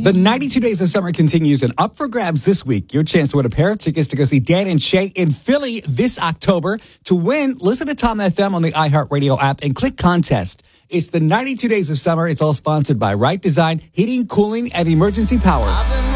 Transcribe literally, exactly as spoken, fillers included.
The ninety-two Days of Summer continues, and up for grabs this week, your chance to win a pair of tickets to go see Dan and Shay in Philly this October. To win, listen to Tom F M on the iHeartRadio app and click contest. It's the ninety-two Days of Summer. It's all sponsored by Right Design, Heating, Cooling, and Emergency Power.